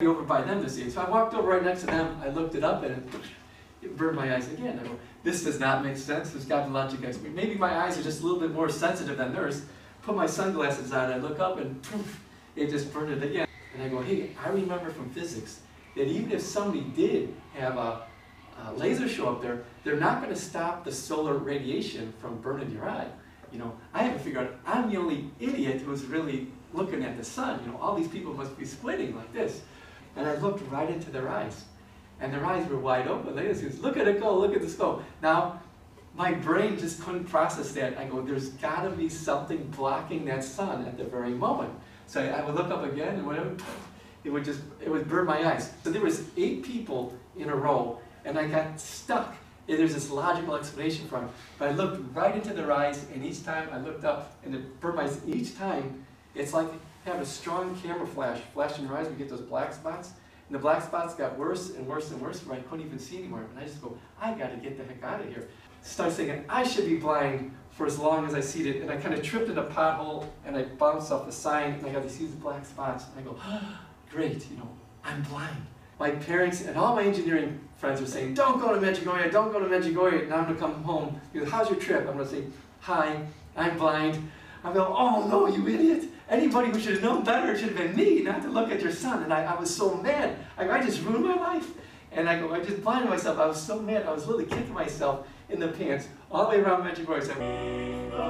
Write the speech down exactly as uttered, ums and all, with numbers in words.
be over by them to see it. So I walked over right next to them, I looked it up, and it, it burned my eyes again. I go, this does not make sense. There's got to be logic. Maybe my eyes are just a little bit more sensitive than theirs. Put my sunglasses on, I look up, and poof, it just burned it again. And I go, hey, I remember from physics that even if somebody did have a, a laser show up there, they're not going to stop the solar radiation from burning your eye. You know, I haven't figured out, I'm the only idiot who's really looking at the sun. You know, all these people must be squinting like this. And I looked right into their eyes. And their eyes were wide open. They just, look at it go, look at this go. Now, my brain just couldn't process that. I go, there's got to be something blocking that sun at the very moment. So I, I would look up again, and whatever, it would just, it would burn my eyes. So there was eight people in a row, and I got stuck. And there's this logical explanation for it. But I looked right into their eyes, and each time I looked up, and it burned my eyes. Each time, it's like having a strong camera flash flash in your eyes. We get those black spots. And the black spots got worse and worse and worse, where I couldn't even see anymore. And I just go, I got to get the heck out of here. Start thinking, I should be blind for as long as I see it. And I kind of tripped in a pothole, and I bounced off the sign, and I got these huge black spots. And I go, oh, great, you know, I'm blind. My parents and all my engineering friends are saying, don't go to Medjugorje, don't go to Medjugorje. And I'm going to come home. He goes, how's your trip? I'm going to say, hi, I'm blind. I go, oh no, you idiot. Anybody who should have known better should have been me, not to look at your son. And I, I was so mad. I, I just ruined my life. And I go, I just blinded myself. I was so mad. I was literally kicking myself in the pants all the way around Medjugorje.